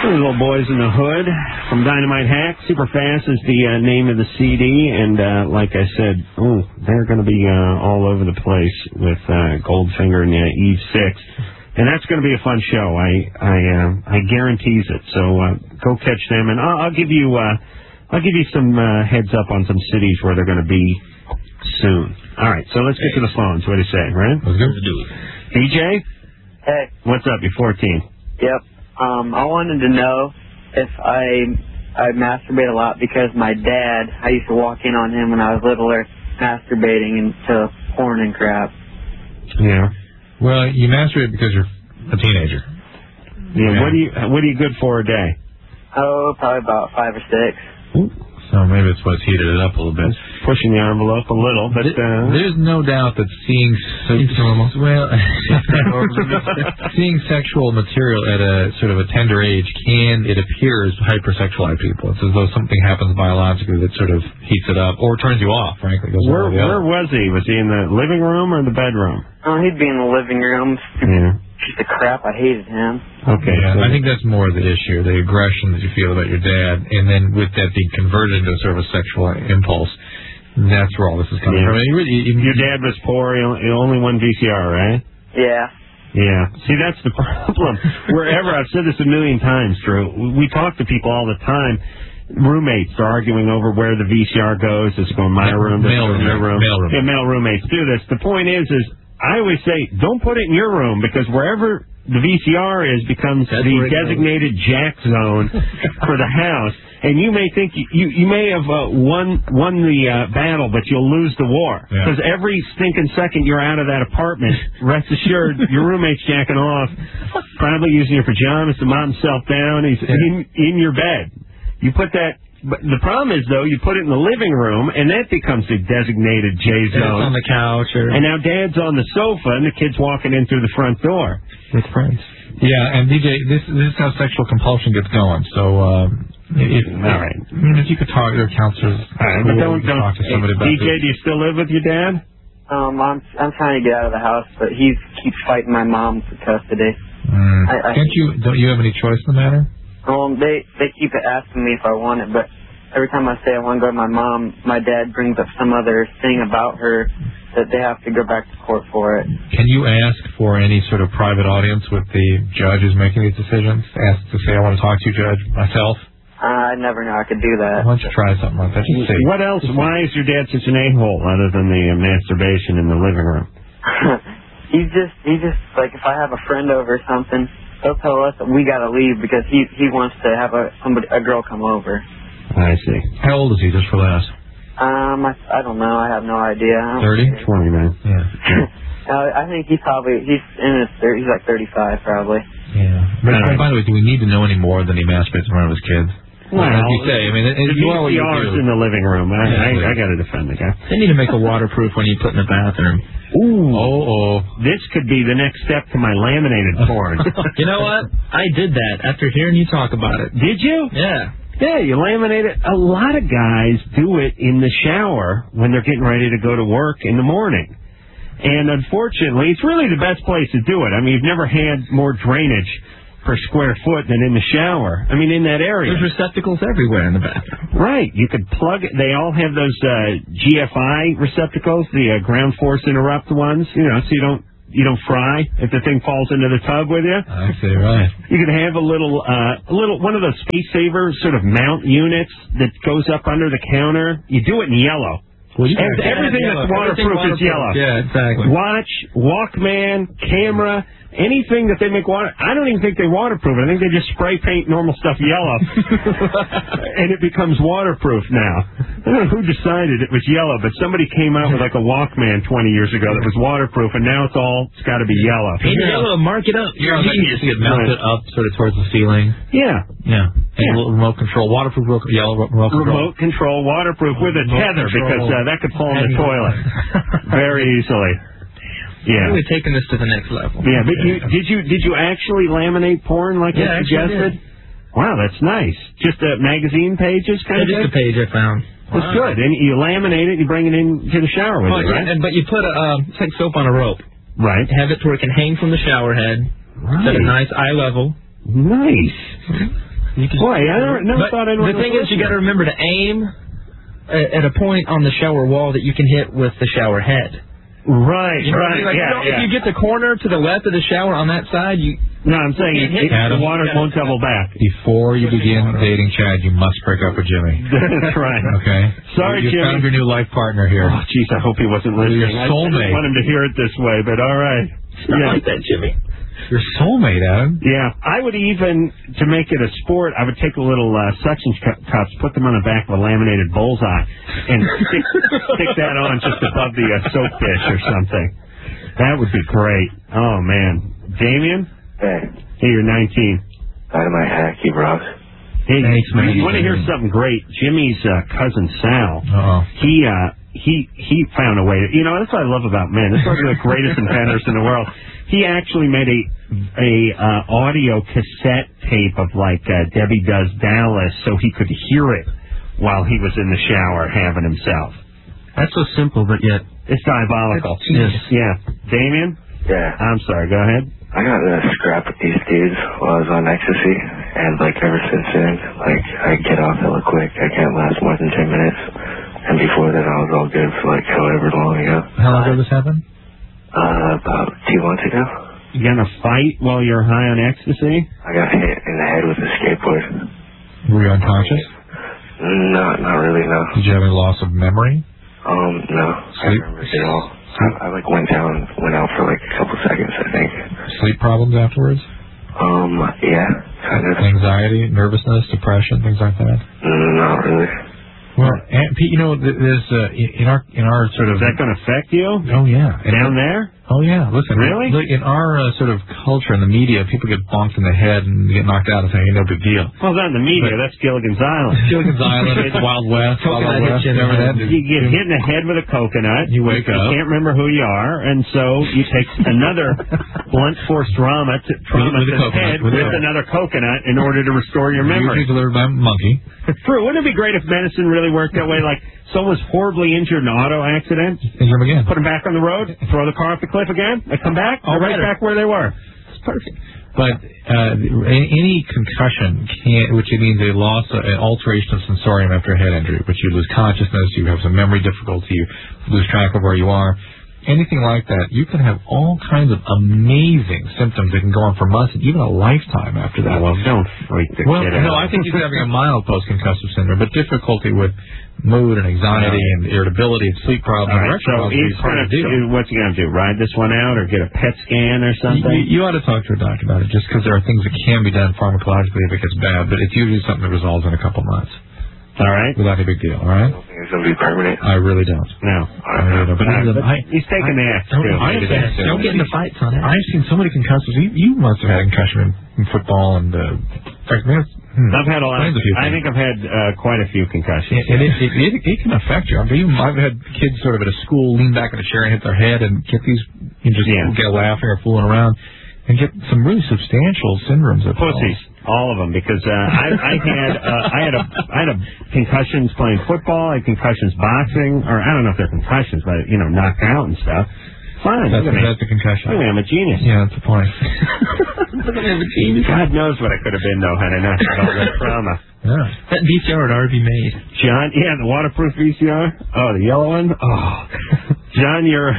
Little Boys in the Hood from Dynamite Hack. Super Fast is the name of the CD, and like I said, they're going to be all over the place with Goldfinger and Eve 6, and that's going to be a fun show. I guarantees it. So go catch them, and I'll give you some heads up on some cities where they're going to be soon. All right, so let's get to the phones. What do you say, right? Let's do it. DJ? Hey. What's up? You're 14. Yep. I wanted to know if I masturbate a lot because my dad, I used to walk in on him when I was littler, masturbating into porn and crap. Yeah. Well, you masturbate because you're a teenager. Yeah. What are you good for a day? Oh, probably about 5 or 6. Ooh. So maybe it's what's heated it up a little bit. Pushing the envelope a little, but there's no doubt that seeing seeing sexual material at a sort of a tender age it appears hypersexualize people. It's as though something happens biologically that sort of heats it up or turns you off, frankly. Where was he? Was he in the living room or the bedroom? Oh, he'd be in the living room. Yeah. Piece of crap. I hated him. Okay. Yeah, I think that's more the issue, the aggression that you feel about your dad, and then with that being converted into sort of a sexual impulse, that's where all this is coming from. Your dad was poor, he only one VCR, right? Yeah. Yeah. See, that's the problem. Wherever, I've said this a million times, Drew, we talk to people all the time. Roommates are arguing over where the VCR goes. Does it go in my room? Does it go in your room? Yeah, male roommates do this. The point is I always say, don't put it in your room, because wherever the VCR is becomes the designated jack zone for the house. And you may think you may have won the battle, but you'll lose the war. Because every stinking second you're out of that apartment, rest assured, your roommate's jacking off, probably using your pajamas to mop himself down. He's in your bed. You put that... But the problem is, though, you put it in the living room, and that becomes the designated J zone. On the couch. And now Dad's on the sofa, and the kid's walking in through the front door. With friends. Yeah, and DJ, this is how sexual compulsion gets going. So, all right. If you could talk to your counselors, but don't talk to somebody about DJ, do you still live with your dad? I'm trying to get out of the house, but he keeps fighting my mom for custody. Don't you have any choice in the matter? They keep asking me if I want it, but every time I say I want to go to my mom, my dad brings up some other thing about her that they have to go back to court for it. Can you ask for any sort of private audience with the judge who's making these decisions? Ask to say, I want to talk to you, Judge, myself? I never know I could do that. Why don't you try something like that? Just see. What else? Why is your dad such an a-hole other than the masturbation in the living room? He's just like, if I have a friend over or something, he'll tell us that we got to leave because he wants to have a girl come over. I see. How old is he, just for laughs? I don't know. I have no idea. 30? 20, man. Yeah. I think he's in his 30s. He's like 35, probably. Yeah. But by the way, do we need to know any more than he masturbates in front of his kids? Well, as you say, I mean, the VCR's in the living room. I got to defend the guy. They need to make it waterproof when you put in the bathroom. Ooh. This could be the next step to my laminated porn. You know what? I did that after hearing you talk about it. Did you? Yeah. Yeah, you laminate it. A lot of guys do it in the shower when they're getting ready to go to work in the morning. And unfortunately, it's really the best place to do it. I mean, you've never had more drainage per square foot than in the shower. I mean, in that area. There's receptacles everywhere in the bathroom. Right. You could plug it. They all have those GFI receptacles, the ground force interrupt ones, so you don't fry if the thing falls into the tub with you. I see, right. You could have a little one of those space saver sort of mount units that goes up under the counter. You do it in yellow. Well, everything that's waterproof is yellow. Yeah, exactly. Watch, Walkman, camera, anything that they make water. I don't even think they waterproof it. I think they just spray paint normal stuff yellow, and it becomes waterproof now. I don't know who decided it was yellow, but somebody came out with like a Walkman 20 years ago that was waterproof, and now it's got to be yellow. Paint yellow, mark it up. You're a genius. You mount it up sort of towards the ceiling. Yeah. Yeah. And a little remote control, waterproof, yellow remote control. Remote control, waterproof with a tether, because that could fall in the toilet very easily. Yeah. We're taking this to the next level. Yeah, but did you actually laminate porn like you suggested? Wow, that's nice. Just magazine pages kind of thing? Just a page I found. That's good. And you laminate it, you bring it into the shower with you, right? But you put it's like soap on a rope. Right. Have it to where it can hang from the shower head. Right. At a nice eye level. Nice. Boy, I never thought anyone. The thing is, you got to remember to aim at a point on the shower wall that you can hit with the shower head. Right, you know right, like, yeah. If you get the corner to the left of the shower on that side, you... No, I'm saying the water won't double back. Before you begin dating Chad, you must break up with Jimmy. That's right. Okay? Sorry, you Jimmy. found your new life partner here. Oh, jeez, I hope he wasn't listening. Your soulmate. I didn't want him to hear it this way, but all right. Not like that, Jimmy. Your soulmate, Adam. Yeah, I would even, to make it a sport, I would take a little suction cups, put them on the back of a laminated bullseye, and stick that on just above the soap dish or something. That would be great. Oh, man. Damien? Hey, you're 19. Dynamite hack, you rock. Hey, thanks, man. You want to hear something great? Jimmy's cousin Sal, he found a way to, that's what I love about men. This is one of the greatest inventors in the world. He actually made a audio cassette tape of like Debbie Does Dallas so he could hear it while he was in the shower having himself. That's so simple, but yet... It's diabolical. Yes. Yeah. Damien? Yeah. I'm sorry, go ahead. I got in a scrap with these dudes while I was on ecstasy, and like ever since then, like I get off hella quick. I can't last more than 10 minutes. And before that, I was all good for like however long ago. How long ago this happened? About 2 months ago. You got in a fight while you're high on ecstasy? I got hit in the head with a skateboard. Were you unconscious? Not really, no. Did you have any loss of memory? No. I don't remember it at all. I like went out for like a couple seconds, I think. Sleep problems afterwards? Yeah, kind of. Anxiety, nervousness, depression, things like that? Not really. Well, and Pete, there's in our sort of... Is that going to affect you? Oh, yeah. Down there? Oh, yeah. Listen, really? Look, in our sort of culture in the media, people get bonked in the head and get knocked out and say, hey, no big deal. Well, not in the media. That's Gilligan's Island. Gilligan's Island, it's Wild West. You get hit in the head with a coconut. You wake up. You can't remember who you are, and so you take another blunt force trauma to the head with another coconut in order to restore your memory. Usually delivered by a monkey. True. Wouldn't it be great if medicine really worked that way? Like, someone was horribly injured in an auto accident. Injure them again. Put them back on the road, throw the car off the cliff again, they come back, they're right back where they were. It's perfect. But any concussion which means a loss, an alteration of sensorium after a head injury, which you lose consciousness, you have some memory difficulty, you lose track of where you are, anything like that, you can have all kinds of amazing symptoms that can go on for months and even a lifetime after that. Well, don't freak the kid out. No, I think he's having a mild post-concussive syndrome, but difficulty with mood and anxiety and irritability and sleep problems. All right, so what's he going to do? Ride this one out or get a PET scan or something? You ought to talk to a doctor about it, just because there are things that can be done pharmacologically if it gets bad, but it's usually something that resolves in a couple months. All right. Without a big deal, all right? I don't think it's going to be permanent. I really don't. No. I really don't. But he's taking the axe, too. Don't get into fights on it. I've seen so many concussions. You must have had a concussion in football and... I've had a lot. I think I've had quite a few concussions. And it can affect you. I've had kids sort of at a school lean back in a chair and hit their head and get these... get laughing or fooling around and get some really substantial syndromes. Pussies. All of them, because I had a concussions playing football, I had concussions boxing, or I don't know if they're concussions, but knocked out and stuff. Fine. That's the concussion. Look at me, I'm a genius. Yeah, that's the point. Look at me, I'm a genius. God knows what I could have been though had I not had all that trauma. Yeah. That VCR had already been made. John, the waterproof VCR. Oh, the yellow one. Oh, John, you're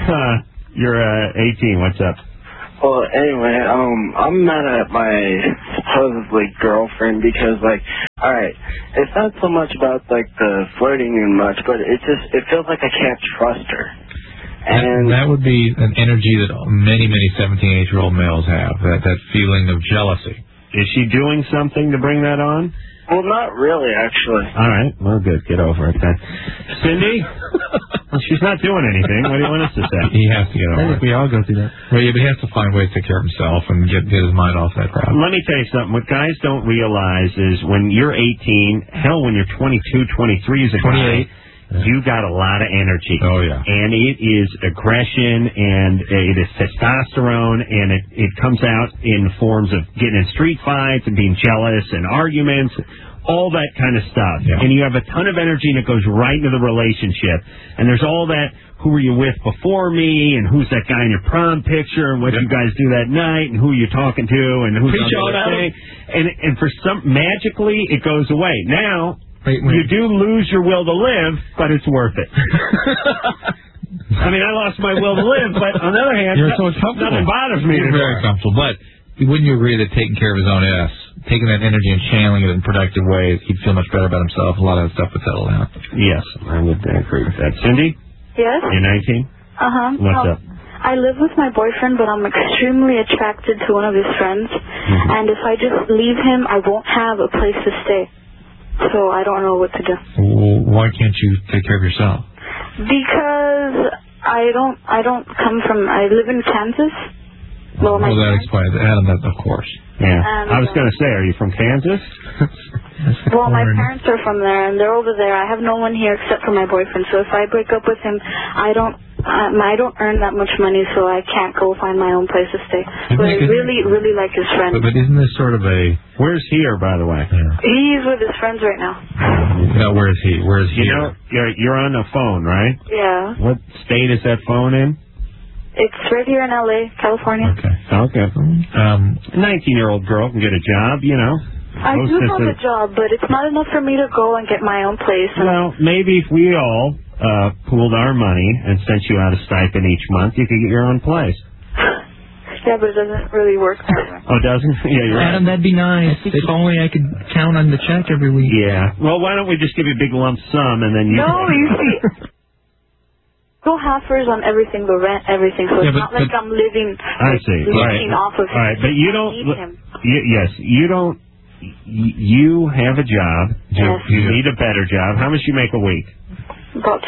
18. What's up? Well, anyway, I'm mad at my supposedly girlfriend because, alright, it's not so much about, the flirting and much, but it feels like I can't trust her. And that would be an energy that many, many 17, 18-year-old males have, that feeling of jealousy. Is she doing something to bring that on? Well, not really, actually. All right. Well, good. Get over it then. Cindy? Well, she's not doing anything. What do you want us to say? He has to get over it. I think we all go through that. Well, yeah, but he has to find ways to take care of himself and get his mind off that crap. Let me tell you something. What guys don't realize is when you're 18, hell, when you're 22, 23 as a guy, you got a lot of energy. Oh, yeah. And it is aggression, and it is testosterone, and it comes out in forms of getting in street fights and being jealous and arguments, all that kind of stuff. Yeah. And you have a ton of energy, and it goes right into the relationship. And there's all that, who were you with before me, and who's that guy in your prom picture, and what you guys do that night, and who you're talking to, and who's on the other thing. And for some, magically, it goes away. Now, you do lose your will to live, but it's worth it. I mean, I lost my will to live, but on the other hand, nothing bothers me anymore. Very comfortable. But wouldn't you agree that taking care of his own ass, taking that energy and channeling it in productive ways, he'd feel much better about himself, a lot of that stuff would settle down? Yes, I would agree with that. Cindy? Yes? You're 19? Uh-huh. What's up? I live with my boyfriend, but I'm extremely attracted to one of his friends. And if I just leave him, I won't have a place to stay. So I don't know what to do. Well, why can't you take care of yourself? Because I live in Kansas. Well, that explains it. Adam, that, of course. Yeah. I was going to say, are you from Kansas? Well, my parents are from there, and they're over there. I have no one here except for my boyfriend. So if I break up with him, I don't earn that much money, so I can't go find my own place to stay. But I really, really like his friend. But isn't this sort of a... Where's here, by the way? Yeah. He's with his friends right now. No, where is he? Where is he? You know, you're on the phone, right? Yeah. What state is that phone in? It's right here in L.A., California. Okay. 19-year-old girl can get a job, you know. I do have a job, but it's not enough for me to go and get my own place. Well, maybe if we all pooled our money and sent you out a stipend each month, you could get your own place. Yeah, but it doesn't really work that way. Oh, doesn't? Yeah, you're Adam, that'd be nice. If only I could count on the check every week. Yeah. Well, why don't we just give you a big lump sum and then you... No, you see... Go halfers on everything, the rent, everything. So it's not like I'm living off of him. All right, but you don't... Yes, you don't... You have a job. Yes. You need a better job. How much you make a week? About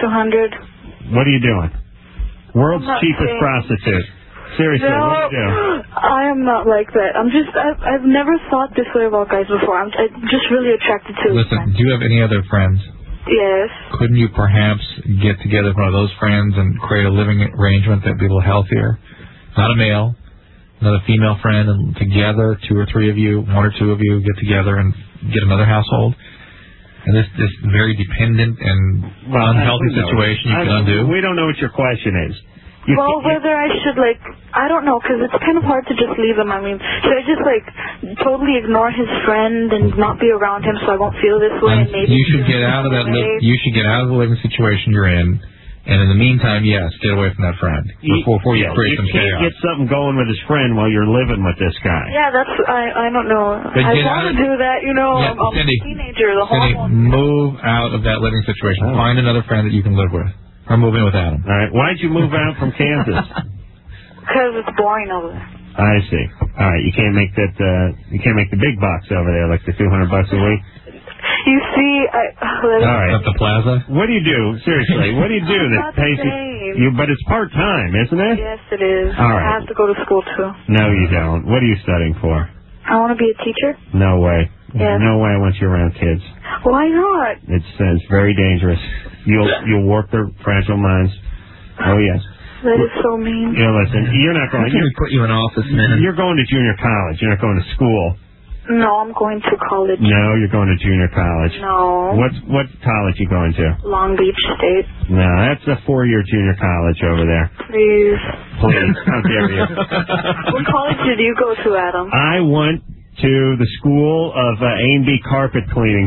200. What are you doing? World's cheapest prostitute. Seriously, what do you do? I am not like that. I've never thought this way about guys before. I'm just really attracted to Listen, do you have any other friends? Yes. Couldn't you perhaps get together with one of those friends and create a living arrangement that'd be a little healthier? Not a male, another female friend, and together, 2 or 3 of you, 1 or 2 of you, get together and get another household. And this very dependent and unhealthy situation you can undo. We don't know what your question is. Whether I should, I don't know, because it's kind of hard to just leave him. I mean, should I just, totally ignore his friend and not be around him so I won't feel this way? And maybe you should get out of that. You should get out of the living situation you're in. And in the meantime, yes, get away from that friend before you create some chaos. You can't get something going with his friend while you're living with this guy. Yeah, I don't know. I want to do that, you know. Yeah, I'm Cindy, a teenager. Cindy, move out of that living situation. Find another friend that you can live with. Or move in with Adam. All right. Why'd you move out from Kansas? Because it's boring over there. I see. All right. You can't make that. You can't make the big bucks over there, like the $200 a week. You see, all right. At the plaza. What do you do? Seriously, what do you do that pays you? But it's part time, isn't it? Yes, it is. All right. I have to go to school too. No, you don't. What are you studying for? I want to be a teacher. No way. Yes. No way I want you around kids. Why not? It's very dangerous. You'll warp their fragile minds. Oh yes. That is so mean. You know, listen, you're not going. You're put you in office, man. You're going to junior college. You're not going to school. No, I'm going to college. No, you're going to junior college. No. What college you going to? Long Beach State. No, that's a 4-year junior college over there. Please. How dare you? What college did you go to, Adam? I went to the School of A&B Carpet Cleaning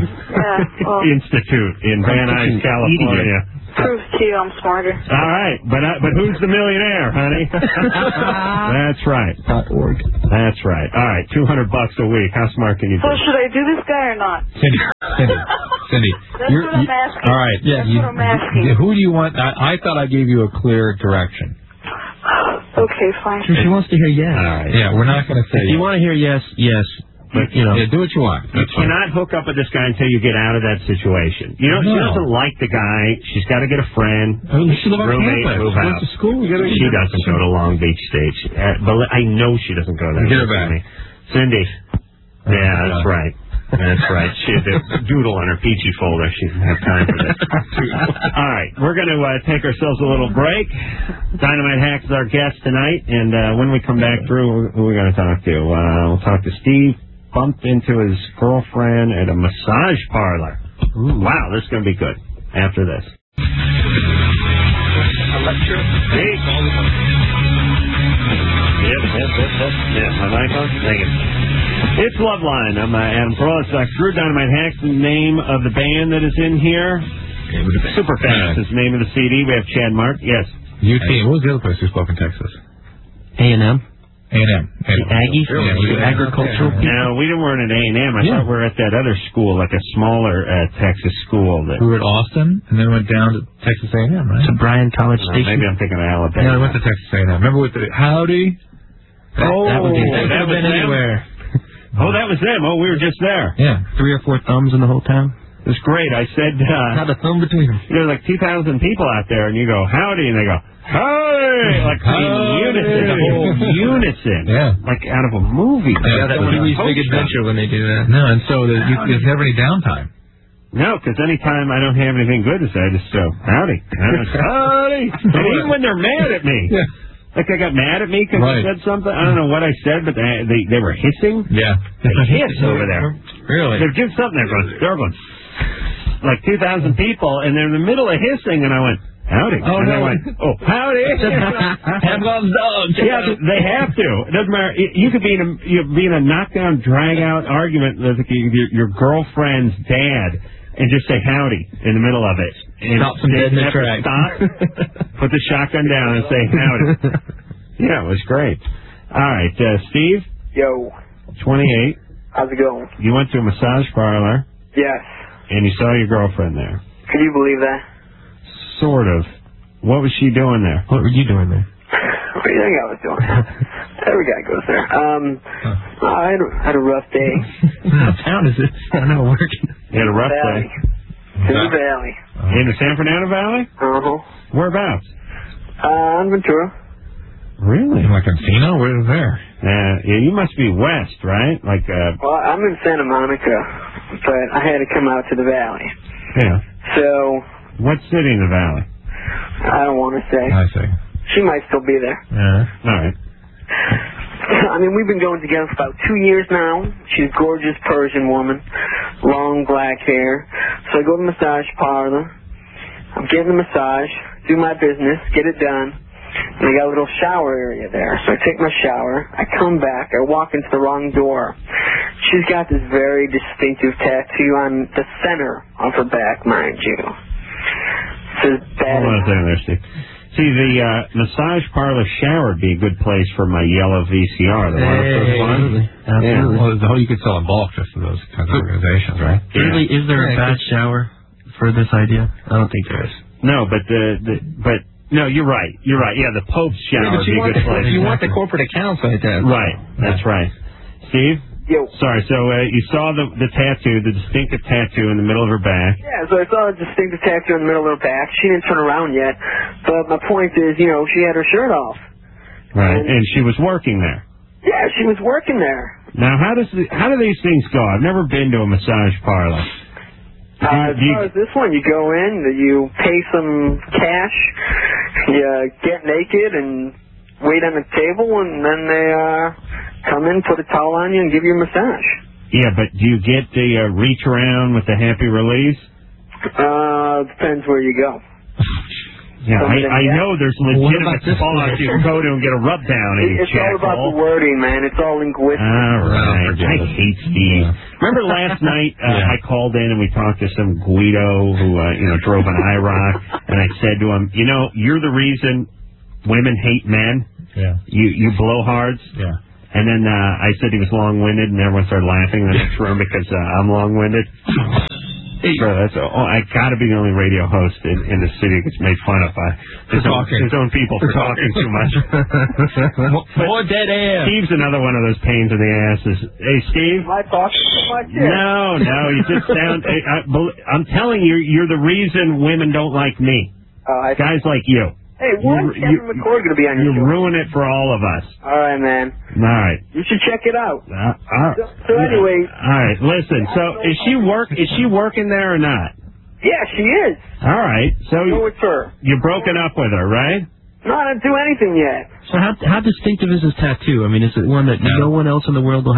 Institute in Van Nuys, California. Proves to you I'm smarter. All right, but who's the millionaire, honey? That's right. .org. That's right. All right, $200 a week. How smart can you be? So should I do this guy or not? Cindy. That's what I'm asking. All right. That's what I'm asking. Who do you want? I thought I gave you a clear direction. Okay, fine. She wants to hear yes. All right. Yeah, we're not going to say if you want to hear yes, yes. But, do what you want. You cannot hook up with this guy until you get out of that situation. You know, she doesn't like the guy. She's got to get a friend. She lives on campus. Move out. To school. She doesn't go to Long Beach State. But I know she doesn't go there. Get her back. Cindy. Yeah, that's right. That's right. She had a doodle on her peachy folder. She didn't have time for this. All right. We're going to take ourselves a little break. Dynamite Hack is our guest tonight. And when we come back through, who are we going to talk to? We'll talk to Steve bumped into his girlfriend at a massage parlor. Ooh. Wow, this is going to be good after this. Hey. Yeah, my mic on? Thank you. It's Loveline. I'm Adam Carolla. Drew Dynamite Hacks, the name of the band that is in here. Superfast is the name of the CD. We have Chad Mark. Yes. UT. What was the other place you spoke in Texas? A&M. A&M. The Aggies? Yeah, agricultural people? No, we weren't at A&M. I thought we were at that other school, like a smaller Texas school. We were at Austin, and then went down to Texas A&M, right? To Bryan College Station? Maybe I'm thinking of Alabama. Yeah, I went to Texas A&M. Remember with the howdy? That would have been anywhere. Oh, that was them. Oh, we were just there. Yeah. 3 or 4 thumbs in the whole town. It was great. I said... Not a thumb between them. There's like 2,000 people out there, and you go, howdy, and they go, howdy! Like in unison, the whole unison. Yeah. Like out of a movie. Yeah, that's Pee-wee's Big Adventure when they do that. No, and so there's never any downtime. No, because anytime I don't have anything good to say, I just go, howdy. Howdy! And even when they're mad at me. Yeah. Like they got mad at me because I said something. I don't know what I said, but they were hissing. Yeah. They hiss over there. Really? They're doing something. They're going, like 2,000 people, and they're in the middle of hissing, and I went, howdy. Oh, and no. I went, oh, howdy. Pavlov's dog. Yeah, they have to. It doesn't matter. You could be in a knockdown, drag-out argument with your girlfriend's dad and just say howdy in the middle of it. And stop some dead in the track. Stop, put the shotgun down and say howdy. Yeah, it was great. All right, Steve? Yo. 28. How's it going? You went to a massage parlor. Yes. And you saw your girlfriend there. Can you believe that? Sort of. What was she doing there? What were you doing there? What do you think I was doing? Every guy goes there. I had a rough day. What town is it? I don't know, working. You had a rough day. In the valley. In the San Fernando Valley? Uh-huh. Whereabouts? In Ventura. Really? Like Encino? Where's there? Yeah, you must be west, right? Like, well, I'm in Santa Monica, but I had to come out to the valley. Yeah. So... What city in the valley? I don't want to say. I see. She might still be there. Yeah. All right. I mean, we've been going together for about 2 years now. She's a gorgeous Persian woman, long black hair. So I go to the massage parlor. I'm getting the massage, do my business, get it done. And they got a little shower area there. So I take my shower. I come back. I walk into the wrong door. She's got this very distinctive tattoo on the center of her back, mind you. Hold on a second there, Steve. See, the massage parlor shower would be a good place for my yellow VCR. The Absolutely. Yeah. Well, you could sell in bulk just to those kinds of organizations, right? Really, is there a bad shower for this idea? I don't think there is. No, but no, you're right. You're right. Yeah, the Pope's shower would be a good place. You want the corporate accounts like that. Right. That's right. Steve? Yo. Sorry, so you saw the tattoo, the distinctive tattoo in the middle of her back. Yeah, so I saw a distinctive tattoo in the middle of her back. She didn't turn around yet. But my point is, she had her shirt off. Right, and she was working there. Yeah, she was working there. Now, how do these things go? I've never been to a massage parlor. As far as this one, you go in, you pay some cash, you get naked and wait on the table, and then they come in, put a towel on you, and give you a massage. Yeah, but do you get the reach around with the happy release? Depends where you go. Yeah, I know there's legitimate spots you can go to and get a rub down. It's all about the wording, man. It's all linguistic. All right. I hate Steve. Remember last night I called in and we talked to some Guido who drove an IROC, and I said to him, you're the reason women hate men. Yeah. You blowhards. Yeah. And then I said he was long-winded, and everyone started laughing in the next room because I'm long-winded. So I got to be the only radio host in the city that gets made fun of by his own people for talking too much. More dead air. Steve's another one of those pains in the asses. Hey, Steve. Am I talking too much? No, you just sound... I'm telling you, you're the reason women don't like me. Guys like you. Hey, when's Kevin McCord going to be on your show? You ruin it for all of us. All right, man. All right. You should check it out. So anyway. All right, listen. So is she working there or not? Yeah, she is. All right. So go with her. You're broken up with her, right? No, I didn't do anything yet. So how distinctive is this tattoo? I mean, is it one that no one else in the world will have?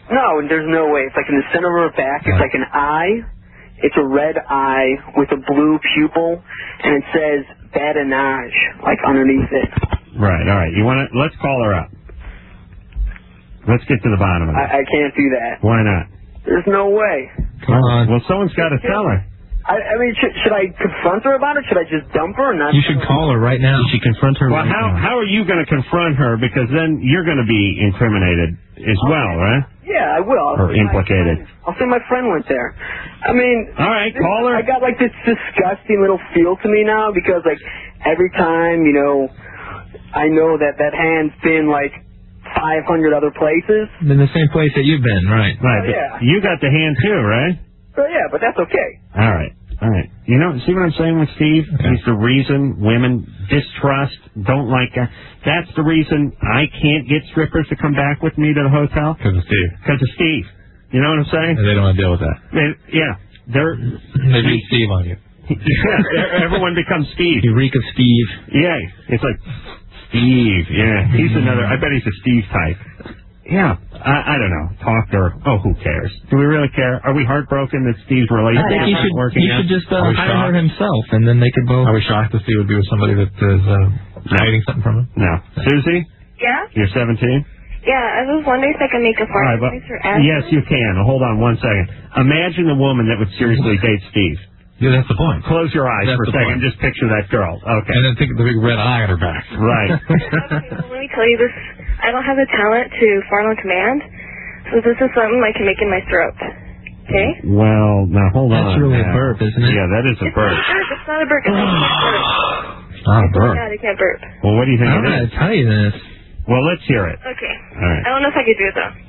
No, there's no way. It's like in the center of her back. It's like an eye. It's a red eye with a blue pupil, and it says badinage, like underneath it. Right, all right. Let's call her up. Let's get to the bottom of it. I can't do that. Why not? There's no way. Come on. Well, someone's got to tell her. I mean, should I confront her about it? Should I just dump her? And not You should call her right now. You should confront her Well, right now. how are you going to confront her? Because then you're going to be incriminated as well, right? Yeah, I will. Or implicated. I'll say my friend went there. I mean... All right, call her. I got, like, this disgusting little feel to me now because, like, every time, you know, I know that hand's been, like, 500 other places. In the same place that you've been, right? Right. Oh, yeah. You got the hand, too, right? So, yeah, but that's okay. All right. All right. You know, see what I'm saying with Steve? He's the reason women distrust, don't like that. That's the reason I can't get strippers to come back with me to the hotel. Because of Steve. Because of Steve. You know what I'm saying? And they don't want to deal with that. They beat Steve on you. Yeah, everyone becomes Steve. You reek of Steve. Yeah, it's like Steve. Yeah, he's another. I bet he's a Steve type. Yeah, I don't know. Talk to her. Oh, who cares? Do we really care? Are we heartbroken that Steve's relationship I think is not working he out? should just hire her himself, and then they could both... Are we shocked that Steve would be with somebody that is hiding something from him? No. Susie? Yeah? You're 17? Yeah, I was wondering if I can make a All right, fart noise for Ashley. yes, you can. Hold on 1 second. Imagine a woman that would seriously date Steve. Yeah, that's the point. Close your eyes That's for a the second. point. Just picture that girl. Okay. And then think of the big red eye on her back. Right. Okay, well, let me tell you this. I don't have the talent to fart on command, so this is something I can make in my throat. Okay? Well, now hold on. That's really a now. burp, isn't it? Yeah, that is a burp. It's not a burp. It's not a burp. Not a burp. God, I can't burp. Well, what do you think I'm it going is? to tell you this. Well, let's hear it. Okay. All right. I don't know if I could do it, though.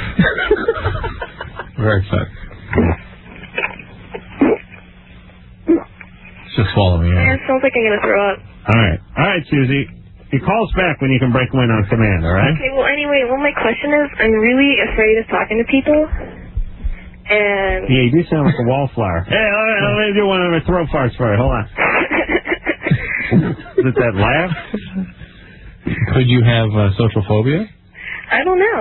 Very excited. Just swallow me. Yeah, it sounds like I'm going to throw up. All right. All right, Susie. You call us back when you can break wind on command, all right? Okay, well, anyway, my question is, I'm really afraid of talking to people. And... Yeah, you do sound like a wallflower. Hey, let me do one of my throat farts for you. Hold on. Is it that laugh? Could you have social phobia? I don't know.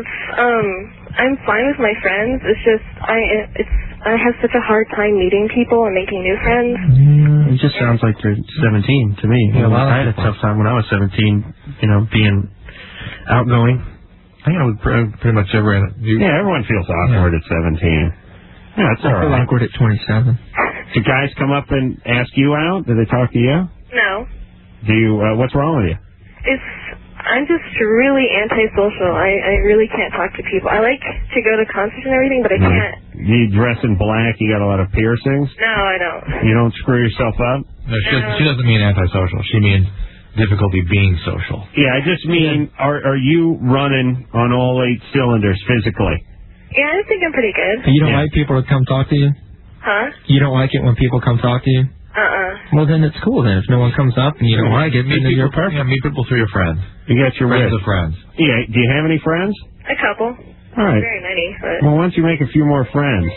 I'm fine with my friends. It's just I have such a hard time meeting people and making new friends. It just sounds like you're 17 to me. Yeah, I had a tough time when I was 17, being outgoing. I think pretty much everyone. Yeah, everyone feels awkward at 17. Yeah, that's all I feel right. awkward at 27. Do guys come up and ask you out? Do they talk to you? No. Do you? What's wrong with you? I'm just really antisocial. I really can't talk to people. I like to go to concerts and everything, but I can't. You dress in black. You got a lot of piercings. No, I don't. You don't screw yourself up. No, she doesn't mean antisocial. She means difficulty being social. Yeah, I just mean, are you running on all 8 cylinders physically? Yeah, I think I'm pretty good. You don't like people to come talk to you? Huh? You don't like it when people come talk to you? Well, then it's cool then. If no one comes up and you don't like it, then you're perfect. Yeah, meet people through your friends. You got your friends wits. of friends. Yeah, do you have any friends? A couple. All right. Very many, but... Well, why don't you make a few more friends?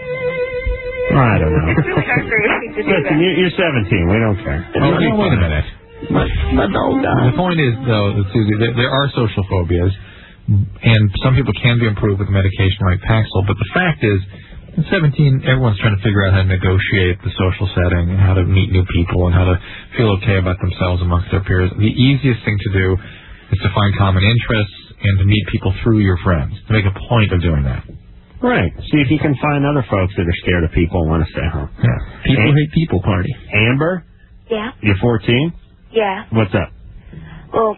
I don't know. It's really hard for me to do Listen, that. you're 17. We don't care. Oh, wait a minute. The point is, though, Susie, there are social phobias, and some people can be improved with medication like Paxil, but the fact is, at 17, everyone's trying to figure out how to negotiate the social setting and how to meet new people and how to feel okay about themselves amongst their peers. The easiest thing to do is to find common interests and to meet people through your friends, to make a point of doing that. Right. See if you can find other folks that are scared of people and want to stay home. Yeah. People hate people party. Amber? Yeah. You're 14? Yeah. What's up? Well,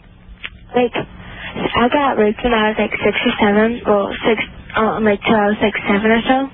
I got raped when I was 6 or 7. Well, till I was 7 or so.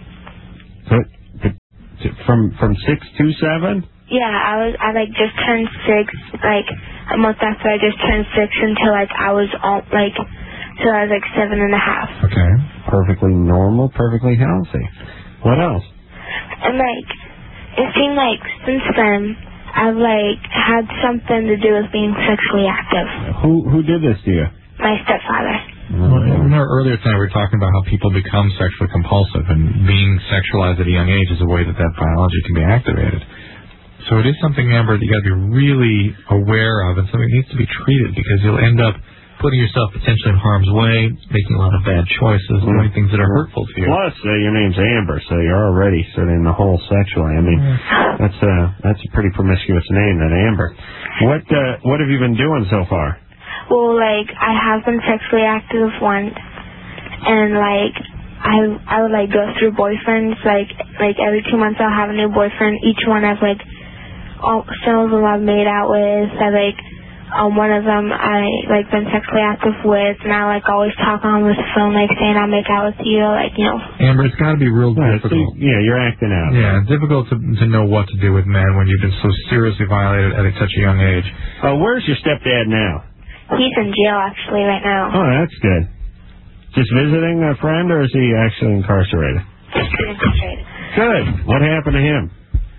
From 6 to 7? Yeah, I just turned 6. A month after I just turned 6 until I was till I was 7 and a half. Okay. Perfectly normal, perfectly healthy. What else? And it seemed like since then I've had something to do with being sexually active. Who did this to you? My stepfather. Well, remember earlier tonight we were talking about how people become sexually compulsive, and being sexualized at a young age is a way that biology can be activated. So it is something, Amber, that you got to be really aware of, and something that needs to be treated, because you'll end up putting yourself potentially in harm's way, making a lot of bad choices, doing things that are hurtful to you. Plus, your name's Amber, so you're already sort of in the hole sexually. I mean, that's a pretty promiscuous name, that Amber. What have you been doing so far? Well, like, I have been sexually active once, and, like, I would, like, go through boyfriends, like every 2 months I'll have a new boyfriend. Each one I've, like, some of them I've made out with. One of them I, like, been sexually active with, and I, like, always talk on the phone, like, saying I'll make out with you, like, you know. Amber, it's got to be real difficult. You're acting out. Yeah, it's difficult to know what to do with men when you've been so seriously violated at such a young age. Where's your stepdad now? He's in jail, actually, right now. Oh, that's good. Just visiting a friend, or is he actually incarcerated? Just incarcerated. Good. What happened to him?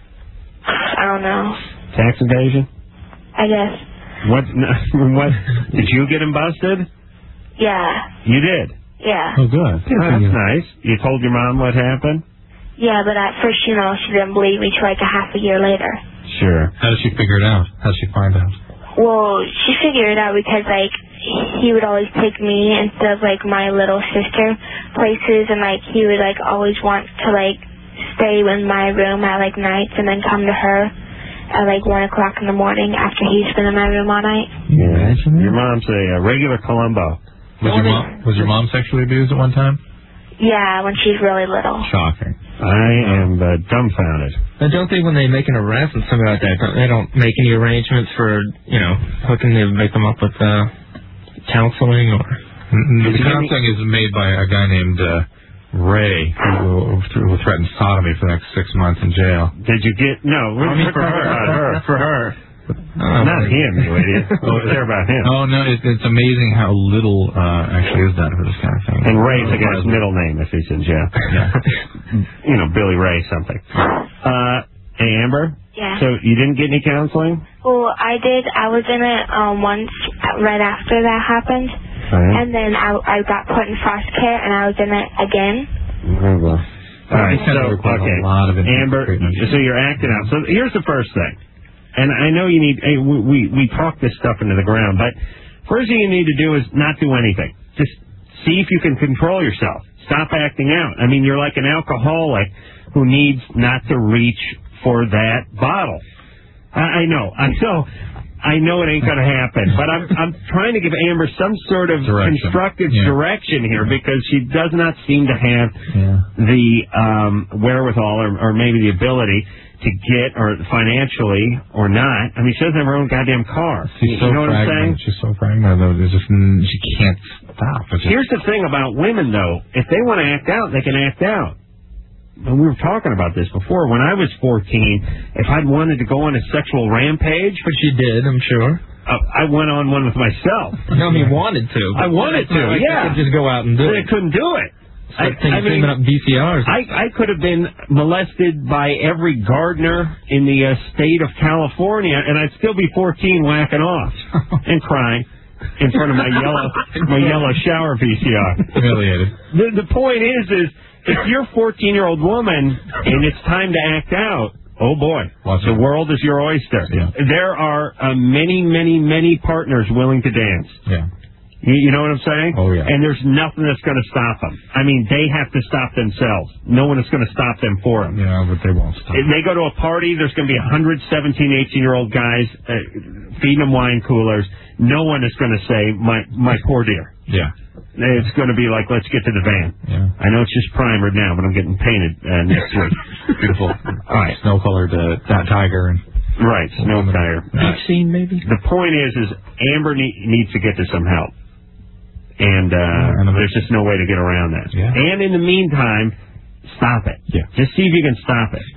I don't know. Tax evasion? I guess. What? Did you get him busted? Yeah. You did? Yeah. Oh, good. That's nice. You told your mom what happened? Yeah, but at first, you know, she didn't believe me till like a half a year later. Sure. How did she figure it out? How did she find out? Well, she figured it out because, like, he would always take me instead of, like, my little sister places, and, like, he would, like, always want to, like, stay in my room at, like, nights and then come to her at, like, 1 o'clock in the morning after he's been in my room all night. Yeah. Your mom's a regular Columbo. Was your mom sexually abused at one time? Yeah, when she's really little. Shocking. I am dumbfounded. I don't think when they make an arrest and something like that, they don't make any arrangements for, you know, hooking to make them up with counseling or... The counseling is made by a guy named Ray, who threatened sodomy for the next 6 months in jail. Did you get... No, we're for her. For her. Not him, you idiot. They're about him. Oh, no, it's amazing how little actually is done for this kind of thing. And Ray's the guy's middle name if he's in jail. Yeah. You know, Billy Ray something. Hey, Amber? Yeah. So you didn't get any counseling? Well, I did. I was in it once right after that happened. Right. And then I got put in foster care, and I was in it again. All right, so, okay. Amber, so you're acting out. So here's the first thing. And I know you need, we talk this stuff into the ground, but first thing you need to do is not do anything. Just see if you can control yourself. Stop acting out. I mean, you're like an alcoholic who needs not to reach for that bottle. I know it ain't going to happen, but I'm trying to give Amber some sort of constructive direction here because she does not seem to have the wherewithal or maybe the ability to get, or financially or not. I mean, she doesn't have her own goddamn car. She's so you know what I'm saying? She's so fragmented, though. She can't stop. Here's the thing about women, though. If they want to act out, they can act out. And we were talking about this before. When I was 14, if I'd wanted to go on a sexual rampage... Which you did, I'm sure. I went on one with myself. No, I mean, wanted to. I wanted to, yeah. I could just go out and do it. I couldn't do it. I mean, up VCRs. I could have been molested by every gardener in the state of California, and I'd still be 14 whacking off and crying in front of my yellow shower VCR. Humiliated. The point is if you're a 14-year-old woman and it's time to act out, oh boy, the world is your oyster. Yeah. There are many, many, many partners willing to dance. Yeah. You know what I'm saying? Oh, yeah. And there's nothing that's going to stop them. I mean, they have to stop themselves. No one is going to stop them for them. Yeah, but they won't stop. If they go to a party, there's going to be 117, 18-year-old guys feeding them wine coolers. No one is going to say, my poor dear. Yeah. It's going to be like, let's get to the van. Yeah. I know it's just primer now, but I'm getting painted next week. Beautiful. All right. Snow-colored tiger. Right, snow tiger. Beach scene, maybe? The point is Amber needs to get to some help. And there's just no way to get around that. Yeah. And in the meantime, stop it. Yeah. Just see if you can stop it.